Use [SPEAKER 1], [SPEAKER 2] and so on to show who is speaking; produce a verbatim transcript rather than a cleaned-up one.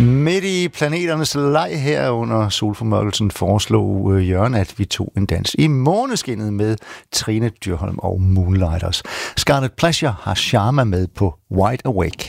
[SPEAKER 1] Midt i planeternes leg her under solformørkelsen foreslog Jørgen, at vi tog en dans i måneskinnet med Trine Dyrholm og Moonlighters. Scarlet Pleasure har Sharma med på Wide Awake.